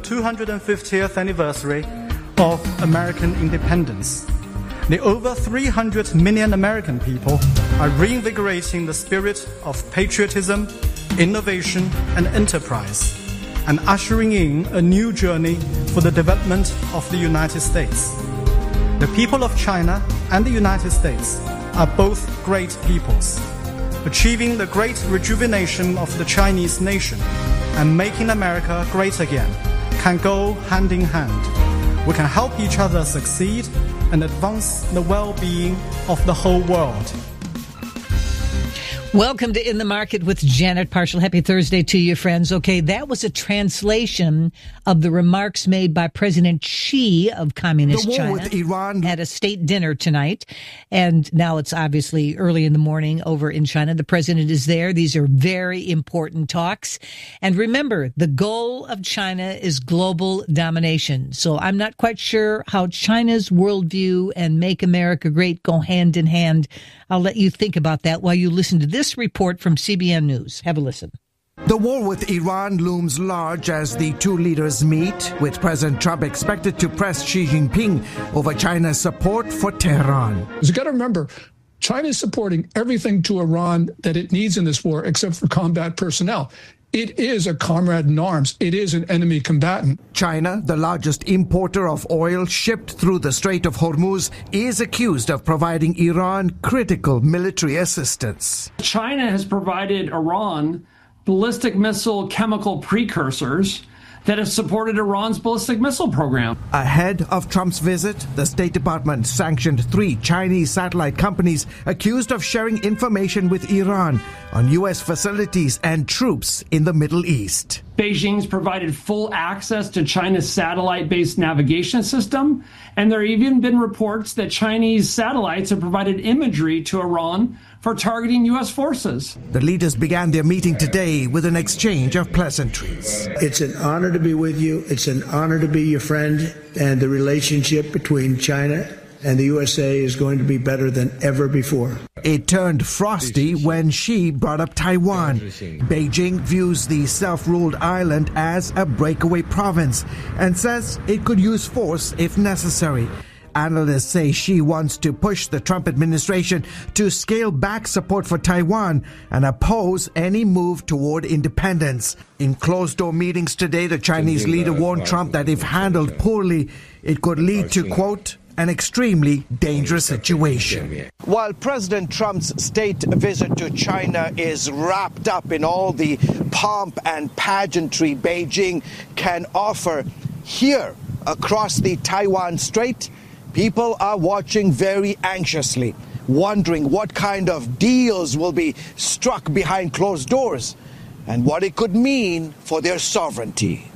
250th anniversary of American independence. The over 300 million American people are reinvigorating the spirit of patriotism, innovation, and enterprise, and ushering in a new journey for the development of the United States. The people of China and the United States are both great peoples. Achieving the great rejuvenation of the Chinese nation and making America great again can go hand in hand. We can help each other succeed and advance the well-being of the whole world. Welcome to In the Market with Janet Parshall. Happy Thursday to you, friends. Okay, that was a translation of the remarks made by President Xi of Communist China with Iran at a state dinner tonight. And now it's obviously early in the morning over in China. The president is there. These are very important talks. And remember, the goal of China is global domination. So I'm not quite sure how China's worldview and Make America Great go hand in hand. I'll let you think about that while you listen to this report from CBN News. Have a listen. The war with Iran looms large as the two leaders meet, with President Trump expected to press Xi Jinping over China's support for Tehran. You've got to remember, China is supporting everything to Iran that it needs in this war except for combat personnel. It is a comrade in arms. It is an enemy combatant. China, the largest importer of oil shipped through the Strait of Hormuz, is accused of providing Iran critical military assistance. China has provided Iran ballistic missile chemical precursors that have supported Iran's ballistic missile program. Ahead of Trump's visit, the State Department sanctioned 3 Chinese satellite companies accused of sharing information with Iran on U.S. facilities and troops in the Middle East. Beijing's provided full access to China's satellite-based navigation system, and there have even been reports that Chinese satellites have provided imagery to Iran for targeting U.S. forces. The leaders began their meeting today with an exchange of pleasantries. It's an honor to be with you. It's an honor to be your friend, and the relationship between China and the USA is going to be better than ever before. It turned frosty when Xi brought up Taiwan. Beijing views the self-ruled island as a breakaway province and says it could use force if necessary. Analysts say Xi wants to push the Trump administration to scale back support for Taiwan and oppose any move toward independence. In closed-door meetings today, the Chinese leader warned Trump that if handled poorly, it could lead to, quote, an extremely dangerous situation. While President Trump's state visit to China is wrapped up in all the pomp and pageantry Beijing can offer, here across the Taiwan Strait, people are watching very anxiously, wondering what kind of deals will be struck behind closed doors and what it could mean for their sovereignty.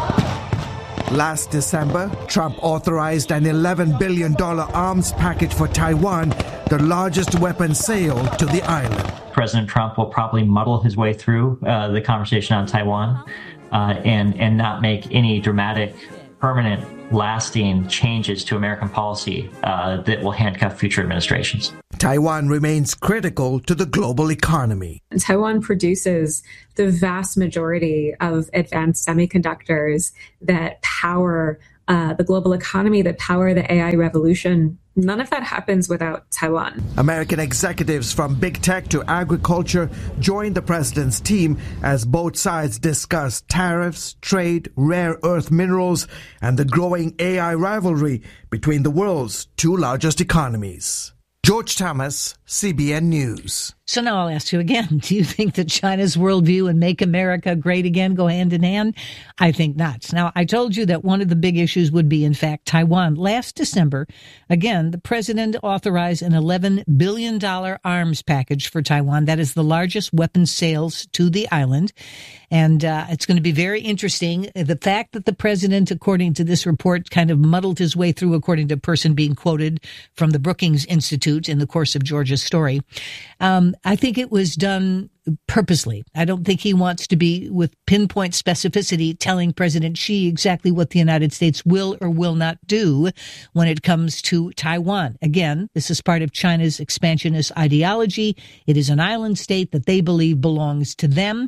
Last December, Trump authorized an $11 billion arms package for Taiwan, the largest weapons sale to the island. President Trump will probably muddle his way through the conversation on Taiwan and not make any dramatic, permanent, lasting changes to American policy that will handcuff future administrations. Taiwan remains critical to the global economy. Taiwan produces the vast majority of advanced semiconductors that power the global economy, that power the AI revolution. None of that happens without Taiwan. American executives from big tech to agriculture joined the president's team as both sides discussed tariffs, trade, rare earth minerals, and the growing AI rivalry between the world's 2 largest economies. George Thomas, CBN News. So now I'll ask you again, do you think that China's worldview and Make America Great Again go hand in hand? I think not. Now, I told you that one of the big issues would be, in fact, Taiwan. Last December, again, the president authorized an $11 billion arms package for Taiwan. That is the largest weapons sales to the island. And it's going to be very interesting. The fact that the president, according to this report, kind of muddled his way through, according to a person being quoted from the Brookings Institute in the course of Georgia's story, I think it was done purposely. I don't think he wants to be, with pinpoint specificity, telling President Xi exactly what the United States will or will not do when it comes to Taiwan. Again, this is part of China's expansionist ideology. It is an island state that they believe belongs to them.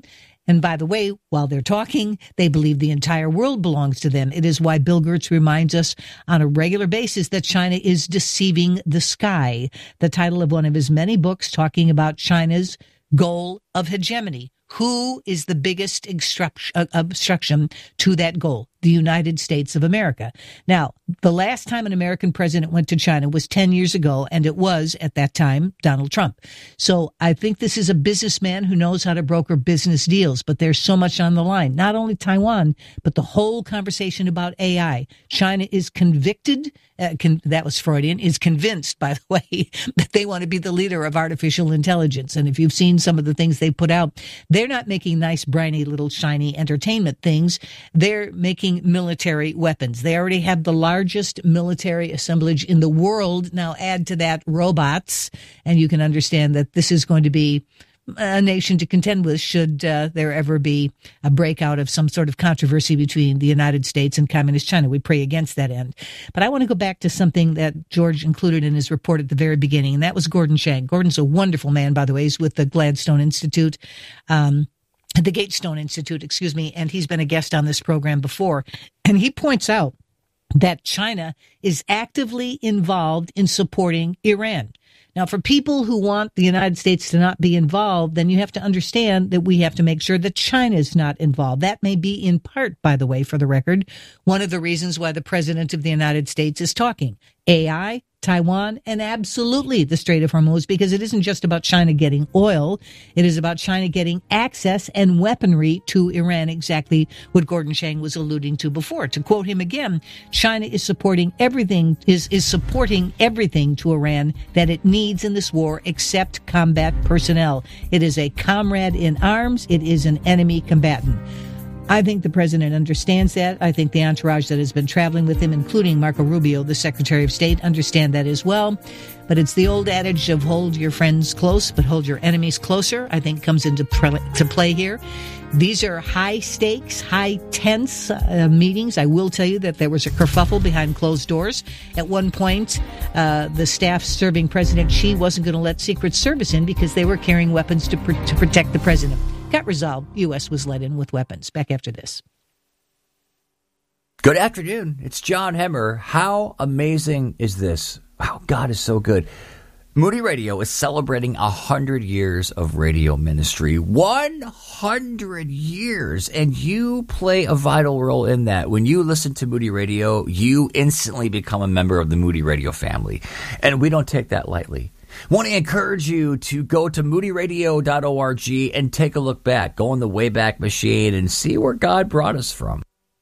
And by the way, while they're talking, they believe the entire world belongs to them. It is why Bill Gates reminds us on a regular basis that China is deceiving the sky. The title of one of his many books talking about China's goal of hegemony. Who is the biggest obstruction to that goal? The United States of America. Now, the last time an American president went to China was 10 years ago, and it was, at that time, Donald Trump. So I think this is a businessman who knows how to broker business deals, but there's so much on the line. Not only Taiwan, but the whole conversation about AI. China is convicted, that was Freudian, is convinced, by the way, that they want to be the leader of artificial intelligence. And if you've seen some of the things they put out, they're not making nice, briny, little, shiny entertainment things. They're making military weapons. They already have the largest military assemblage in the world. Now add to that robots, and you can understand that this is going to be a nation to contend with should there ever be a breakout of some sort of controversy between the United States and Communist China. We pray against that end. But I want to go back to something that George included in his report at the very beginning, and that was Gordon Chang. Gordon's a wonderful man, by the way. He's with the Gladstone Institute, the Gatestone Institute, and he's been a guest on this program before. And he points out that China is actively involved in supporting Iran. Now, for people who want the United States to not be involved, then you have to understand that we have to make sure that China is not involved. That may be in part, by the way, for the record, one of the reasons why the President of the United States is talking. AI, Taiwan, and absolutely the Strait of Hormuz, because it isn't just about China getting oil. It is about China getting access and weaponry to Iran, exactly what Gordon Chang was alluding to before. To quote him again, China is supporting everything, is supporting everything to Iran that it needs in this war except combat personnel. It is a comrade in arms. It is an enemy combatant. I think the president understands that. I think the entourage that has been traveling with him, including Marco Rubio, the Secretary of State, understand that as well. But it's the old adage of hold your friends close, but hold your enemies closer, I think comes into play here. These are high stakes, high tense meetings. I will tell you that there was a kerfuffle behind closed doors. At one point, the staff serving President Xi wasn't going to let Secret Service in because they were carrying weapons to protect the president. Got resolved. U.S. was let in with weapons. Back after this. Good afternoon. It's John Hemmer. How amazing is this? Wow, God is so good. Moody Radio is celebrating 100 years of radio ministry. 100 years. And you play a vital role in that. When you listen to Moody Radio, you instantly become a member of the Moody Radio family. And we don't take that lightly. Want to encourage you to go to moodyradio.org and take a look back. Go in the Wayback Machine and see where God brought us from.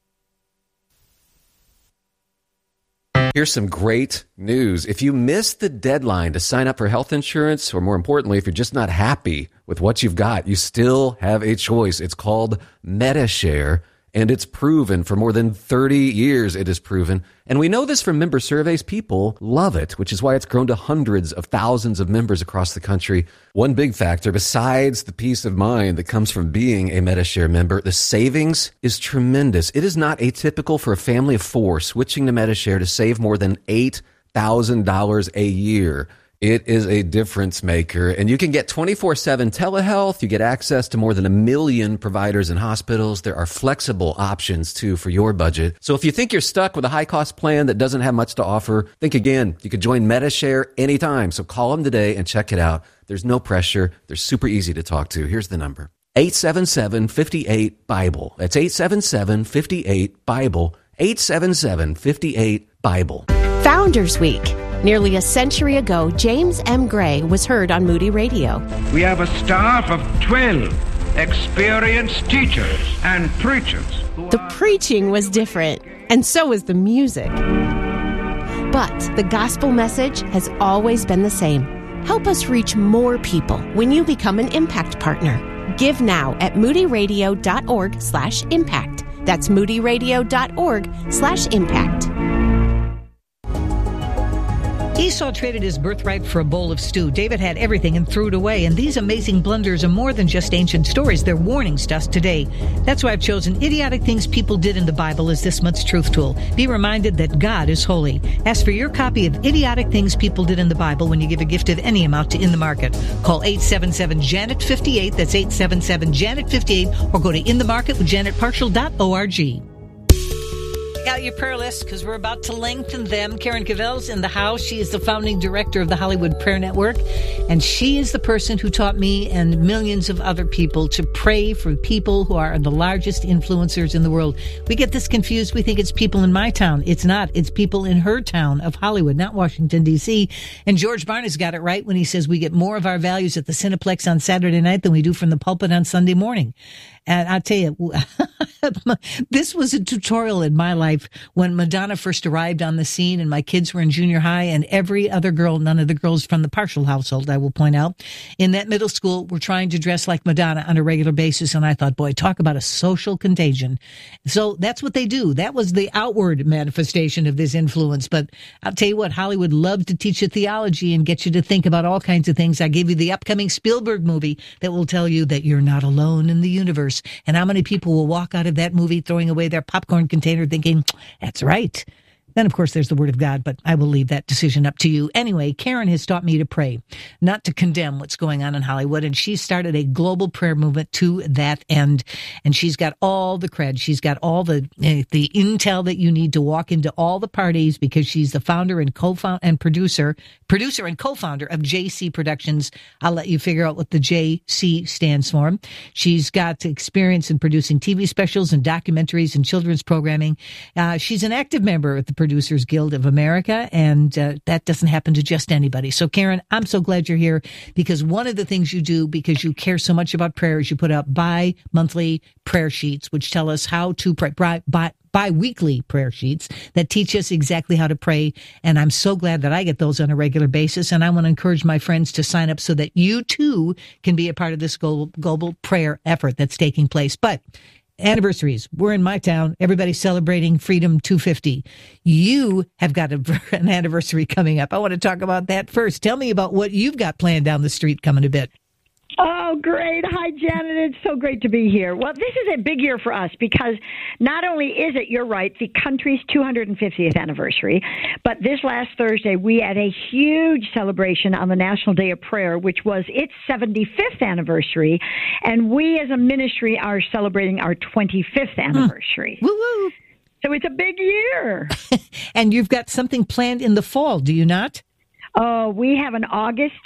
Here's some great news. If you missed the deadline to sign up for health insurance, or more importantly, if you're just not happy with what you've got, you still have a choice. It's called Medi-Share, and it's proven for more than 30 years it is proven. And we know this from member surveys. People love it, which is why it's grown to hundreds of thousands of members across the country. One big factor, besides the peace of mind that comes from being a Medi-Share member, the savings is tremendous. It is not atypical for a family of four switching to Medi-Share to save more than $8,000 a year. It is a difference maker, and you can get 24/7 telehealth. You get access to more than 1 million providers and hospitals. There are flexible options, too, for your budget. So if you think you're stuck with a high-cost plan that doesn't have much to offer, think again. You could join Medi-Share anytime, so call them today and check it out. There's no pressure. They're super easy to talk to. Here's the number. 877-58-BIBLE. That's 877-58-BIBLE. 877-58-BIBLE. Founders Week. Nearly a century ago, James M. Gray was heard on Moody Radio. We have a staff of 12 experienced teachers and preachers. The preaching was different, and so was the music. But the gospel message has always been the same. Help us reach more people when you become an Impact Partner. Give now at moodyradio.org/impact. That's moodyradio.org/impact. Esau traded his birthright for a bowl of stew. David had everything and threw it away. And these amazing blunders are more than just ancient stories. They're warnings to us today. That's why I've chosen Idiotic Things People Did in the Bible as this month's truth tool. Be reminded that God is holy. Ask for your copy of Idiotic Things People Did in the Bible when you give a gift of any amount to In the Market. Call 877-JANET-58. That's 877-JANET-58. Or go to inthemarketwithjanetparshall.org. Out your prayer list, because we're about to lengthen them. Karen Cavell's in the house. She is the founding director of the Hollywood Prayer Network, and she is the person who taught me and millions of other people to pray for people who are the largest influencers in the world. We get this confused. We think it's people in my town. It's not. It's people in her town of Hollywood, not Washington, D.C. And George Barna's got it right when he says we get more of our values at the Cineplex on Saturday night than we do from the pulpit on Sunday morning. And I'll tell you, this was a tutorial in my life when Madonna first arrived on the scene and my kids were in junior high, and every other girl, none of the girls from the Parshall household, I will point out, in that middle school were trying to dress like Madonna on a regular basis. And I thought, boy, talk about a social contagion. So that's what they do. That was the outward manifestation of this influence. But I'll tell you what, Hollywood loved to teach you theology and get you to think about all kinds of things. I gave you the upcoming Spielberg movie that will tell you that you're not alone in the universe. And how many people will walk out of that movie throwing away their popcorn container thinking, that's right. Then, of course, there's the Word of God, but I will leave that decision up to you. Anyway, Karen has taught me to pray, not to condemn what's going on in Hollywood, and she started a global prayer movement to that end. And she's got all the cred. She's got all the intel that you need to walk into all the parties, because she's the founder and producer and co-founder of JC Productions. I'll let you figure out what the JC stands for. She's got experience in producing TV specials and documentaries and children's programming. She's an active member of the Producers Guild of America, and that doesn't happen to just anybody. So, Karen, I'm so glad you're here, because one of the things you do, because you care so much about prayer, is you put out bi-monthly prayer sheets, which tell us how to pray, bi-weekly prayer sheets that teach us exactly how to pray. And I'm so glad that I get those on a regular basis. And I want to encourage my friends to sign up so that you too can be a part of this global prayer effort that's taking place. But anniversaries. We're in my town. Everybody's celebrating Freedom 250. You have got an anniversary coming up. I want to talk about that first. Tell me about what you've got planned down the street coming a bit. Oh, great. Hi, Janet. It's so great to be here. Well, this is a big year for us, because not only is it, you're right, the country's 250th anniversary, but this last Thursday we had a huge celebration on the National Day of Prayer, which was its 75th anniversary, and we as a ministry are celebrating our 25th anniversary. Woo-woo. So it's a big year. And you've got something planned in the fall, do you not? Oh, we have an August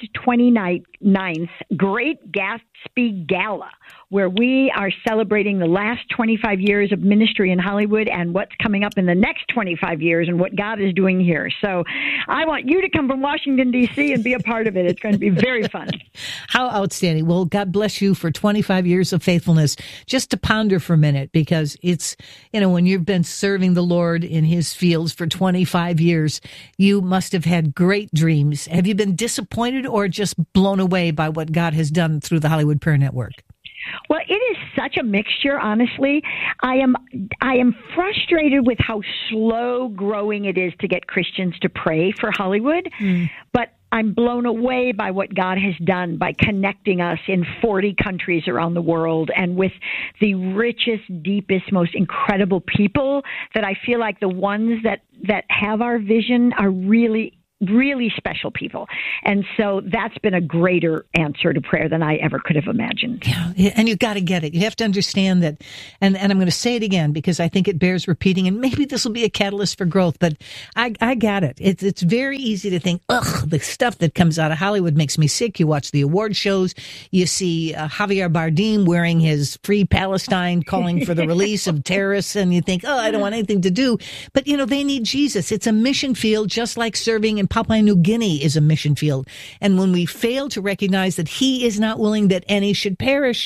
29th Great Gatsby Gala, where we are celebrating the last 25 years of ministry in Hollywood and what's coming up in the next 25 years and what God is doing here. So I want you to come from Washington, D.C. and be a part of it. It's going to be very fun. How outstanding. Well, God bless you for 25 years of faithfulness. Just to ponder for a minute, because it's, when you've been serving the Lord in his fields for 25 years, you must have had great dreams. Have you been disappointed or just blown away by what God has done through the Hollywood Prayer Network? Well, it is such a mixture, honestly. I am frustrated with how slow growing it is to get Christians to pray for Hollywood, but I'm blown away by what God has done by connecting us in 40 countries around the world, and with the richest, deepest, most incredible people, that I feel like the ones that have our vision are really special people. And so that's been a greater answer to prayer than I ever could have imagined. Yeah, and you got to get it. You have to understand that, and I'm going to say it again because I think it bears repeating, and maybe this will be a catalyst for growth, but I got it. It's very easy to think, the stuff that comes out of Hollywood makes me sick. You watch the award shows, you see Javier Bardem wearing his Free Palestine, calling for the release of terrorists, and you think, I don't want anything to do. But, they need Jesus. It's a mission field, just like serving in Papua New Guinea is a mission field. And when we fail to recognize that he is not willing that any should perish,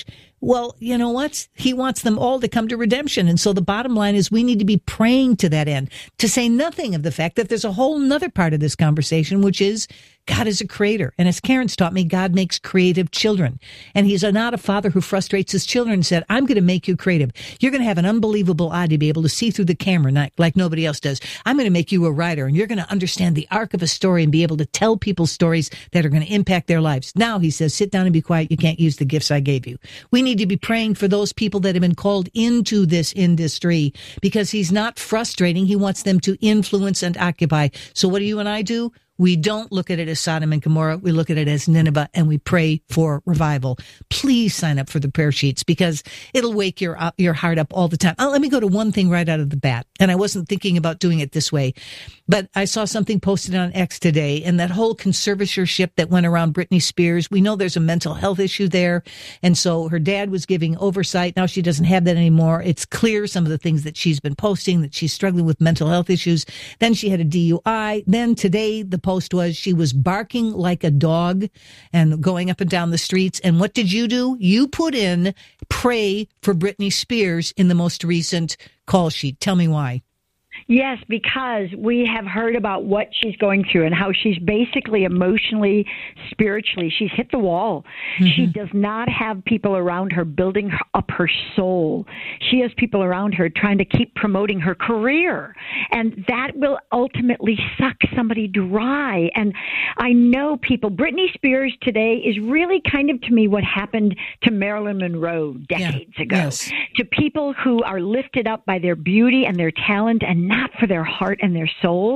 Well, you know what? He wants them all to come to redemption. And so the bottom line is we need to be praying to that end, to say nothing of the fact that there's a whole nother part of this conversation, which is God is a creator. And as Karen's taught me, God makes creative children. And he's not a father who frustrates his children and said, I'm going to make you creative. You're going to have an unbelievable eye to be able to see through the camera like nobody else does. I'm going to make you a writer, and you're going to understand the arc of a story and be able to tell people stories that are going to impact their lives. Now, he says, sit down and be quiet. You can't use the gifts I gave you. We need to be praying for those people that have been called into this industry, because he's not frustrating. He wants them to influence and occupy. So what do you and I do? We don't look at it as Sodom and Gomorrah. We look at it as Nineveh, and we pray for revival. Please sign up for the prayer sheets, because it'll wake your heart up all the time. Let me go to one thing right out of the bat. And I wasn't thinking about doing it this way, but I saw something posted on X today, and that whole conservatorship that went around Britney Spears. We know there's a mental health issue there. And so her dad was giving oversight. Now she doesn't have that anymore. It's clear some of the things that she's been posting, that she's struggling with mental health issues. Then she had a DUI. Then today, the post was she was barking like a dog and going up and down the streets. And what did you do? You put in pray for Britney Spears in the most recent call sheet. Tell me why. Yes, because we have heard about what she's going through and how she's basically emotionally, spiritually, she's hit the wall. Mm-hmm. She does not have people around her building up her soul. She has people around her trying to keep promoting her career. And that will ultimately suck somebody dry. And I know people, Britney Spears today is really kind of, to me, what happened to Marilyn Monroe decades ago. Yes. To people who are lifted up by their beauty and their talent and not for their heart and their soul.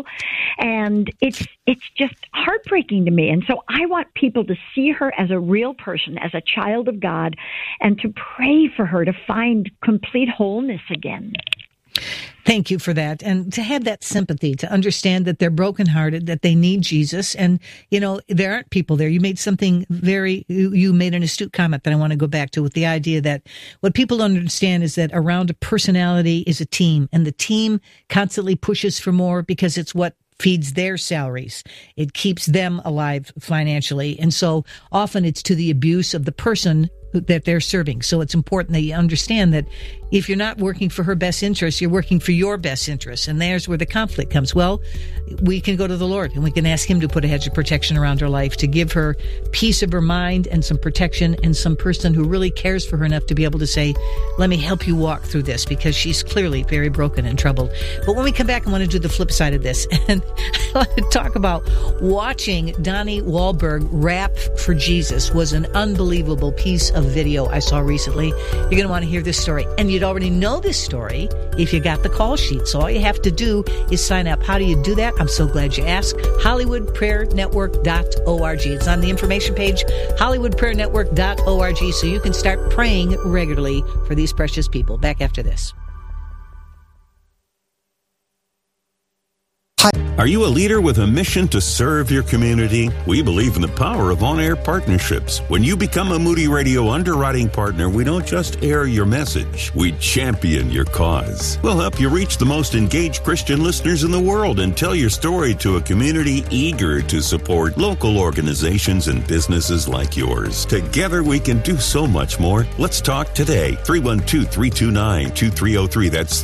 And it's just heartbreaking to me. And so I want people to see her as a real person, as a child of God, and to pray for her to find complete wholeness again. Thank you for that. And to have that sympathy, to understand that they're brokenhearted, that they need Jesus. And, you know, there aren't people there. You made you made an astute comment that I want to go back to, with the idea that what people don't understand is that around a personality is a team, and the team constantly pushes for more because it's what feeds their salaries. It keeps them alive financially. And so often it's to the abuse of the person that they're serving. So it's important that you understand that if you're not working for her best interest, you're working for your best interest. And there's where the conflict comes. Well, we can go to the Lord and we can ask him to put a hedge of protection around her life, to give her peace of her mind and some protection, and some person who really cares for her enough to be able to say, let me help you walk through this, because she's clearly very broken and troubled. But when we come back, I want to do the flip side of this. And I want to talk about watching Donnie Wahlberg rap for Jesus was an unbelievable piece of video I saw recently. You're going to want to hear this story. And you'd already know this story if you got the call sheet. So all you have to do is sign up. How do you do that? I'm so glad you asked. HollywoodPrayerNetwork.org. It's on the information page, HollywoodPrayerNetwork.org, so you can start praying regularly for these precious people. Back after this. Are you a leader with a mission to serve your community? We believe in the power of on-air partnerships. When you become a Moody Radio underwriting partner, we don't just air your message, we champion your cause. We'll help you reach the most engaged Christian listeners in the world and tell your story to a community eager to support local organizations and businesses like yours. Together we can do so much more. Let's talk today. 312-329-2303. That's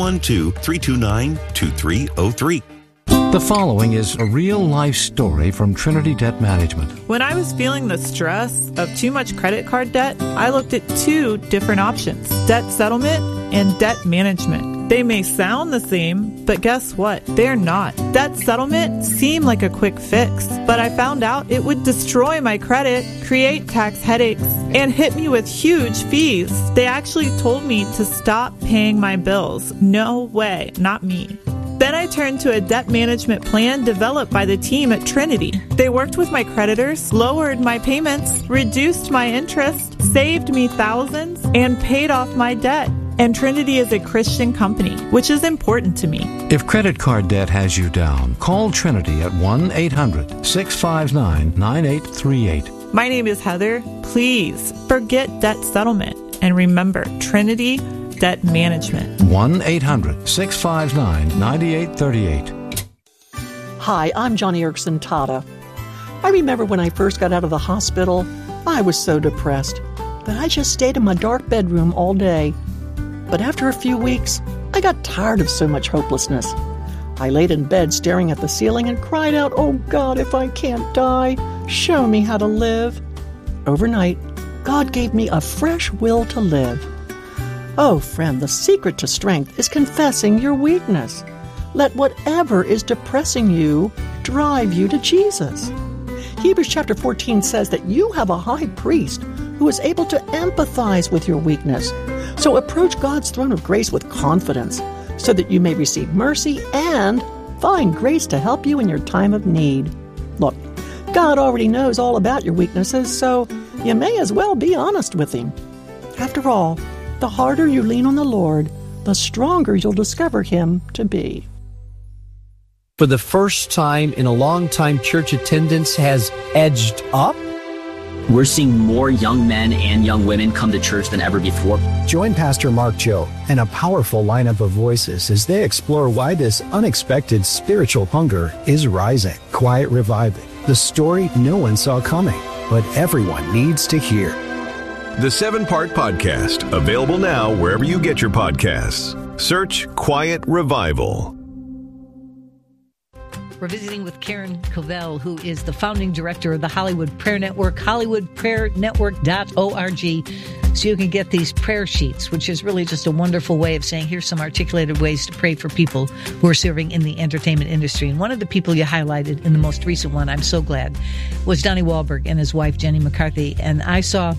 312-329-2303. The following is a real-life story from Trinity Debt Management. When I was feeling the stress of too much credit card debt, I looked at two different options: debt settlement and debt management. They may sound the same, but guess what? They're not. Debt settlement seemed like a quick fix, but I found out it would destroy my credit, create tax headaches, and hit me with huge fees. They actually told me to stop paying my bills. No way, not me. Then I turned to a debt management plan developed by the team at Trinity. They worked with my creditors, lowered my payments, reduced my interest, saved me thousands, and paid off my debt. And Trinity is a Christian company, which is important to me. If credit card debt has you down, call Trinity at 1-800-659-9838. My name is Heather. Please forget debt settlement. And remember, Trinity Debt Management. 1-800-659-9838. Hi, I'm Johnny Erickson Tata. I remember when I first got out of the hospital, I was so depressed. that I just stayed in my dark bedroom all day. But after a few weeks, I got tired of so much hopelessness. I laid in bed staring at the ceiling and cried out, "Oh God, if I can't die, show me how to live." Overnight, God gave me a fresh will to live. Oh, friend, the secret to strength is confessing your weakness. Let whatever is depressing you drive you to Jesus. Hebrews chapter 14 says that you have a high priest who is able to empathize with your weakness. So approach God's throne of grace with confidence so that you may receive mercy and find grace to help you in your time of need. Look, God already knows all about your weaknesses, so you may as well be honest with Him. After all, the harder you lean on the Lord, the stronger you'll discover Him to be. For the first time in a long time, church attendance has edged up. We're seeing more young men and young women come to church than ever before. Join Pastor Mark Joe and a powerful lineup of voices as they explore why this unexpected spiritual hunger is rising. Quiet Reviving, the story no one saw coming, but everyone needs to hear. The 7-part podcast, available now wherever you get your podcasts. Search Quiet Revival. We're visiting with Karen Covell, who is the founding director of the Hollywood Prayer Network, hollywoodprayernetwork.org. So you can get these prayer sheets, which is really just a wonderful way of saying, here's some articulated ways to pray for people who are serving in the entertainment industry. And one of the people you highlighted in the most recent one, I'm so glad, was Donnie Wahlberg and his wife, Jenny McCarthy. And I saw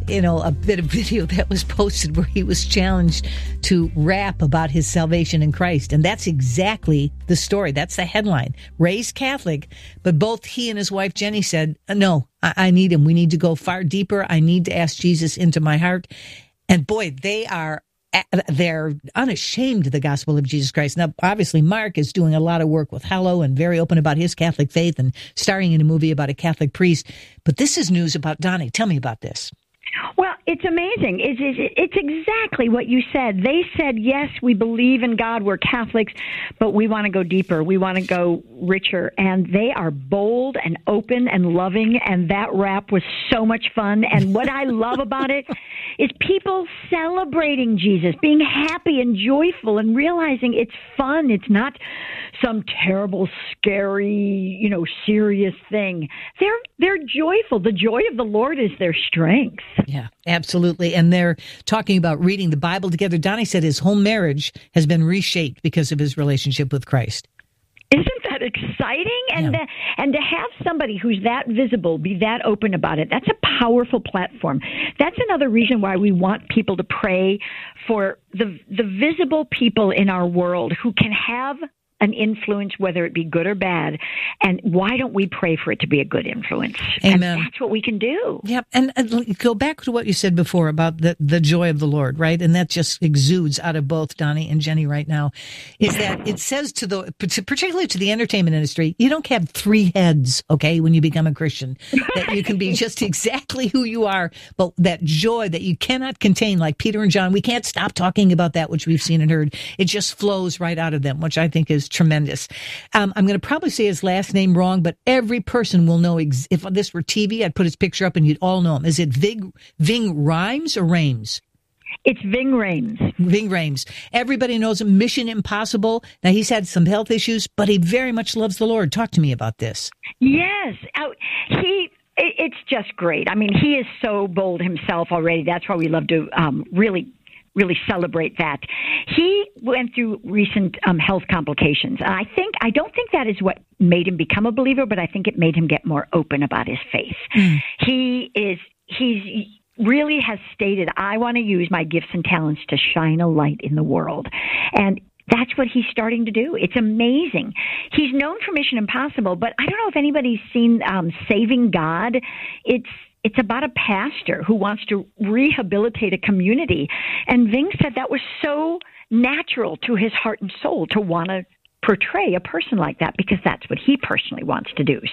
a bit of video that was posted where he was challenged to rap about his salvation in Christ. And that's exactly the story. That's the headline. Raised Catholic, but both he and his wife, Jenny, said, no, I need him. We need to go far deeper. I need to ask Jesus into my heart. And boy, they're unashamed of the gospel of Jesus Christ. Now, obviously, Mark is doing a lot of work with Hello and very open about his Catholic faith and starring in a movie about a Catholic priest. But this is news about Donnie. Tell me about this. Well, it's amazing. It's exactly what you said. They said, yes, we believe in God, we're Catholics, but we want to go deeper. We want to go richer. And they are bold and open and loving, and that rap was so much fun. And what I love about it is people celebrating Jesus, being happy and joyful and realizing it's fun. It's not some terrible, scary, serious thing. They're joyful. The joy of the Lord is their strength. Yeah, absolutely. And they're talking about reading the Bible together. Donnie said his whole marriage has been reshaped because of his relationship with Christ. Isn't that exciting? And to have somebody who's that visible be that open about it, that's a powerful platform. That's another reason why we want people to pray for the visible people in our world who can have an influence, whether it be good or bad. And why don't we pray for it to be a good influence? Amen. And that's what we can do. Yep. And go back to what you said before about the joy of the Lord, right? And that just exudes out of both Donnie and Jenny right now, is that it says particularly to the entertainment industry, you don't have 3 heads, okay, when you become a Christian, that you can be just exactly who you are, but that joy that you cannot contain, like Peter and John, we can't stop talking about that, which we've seen and heard. It just flows right out of them, which I think is tremendous. I'm going to probably say his last name wrong, but every person will know. If this were TV, I'd put his picture up and you'd all know him. Is it Ving Rhames or Rames? It's Ving Rhames. Ving Rhames. Everybody knows him. Mission Impossible. Now, he's had some health issues, but he very much loves the Lord. Talk to me about this. Yes. It's just great. I mean, he is so bold himself already. That's why we love to really celebrate that. He went through recent health complications. And I don't think that is what made him become a believer, but I think it made him get more open about his faith. He's really has stated, I want to use my gifts and talents to shine a light in the world. And that's what he's starting to do. It's amazing. He's known for Mission Impossible, but I don't know if anybody's seen Saving God. It's about a pastor who wants to rehabilitate a community. And Ving said that was so natural to his heart and soul to want to portray a person like that because that's what he personally wants to do.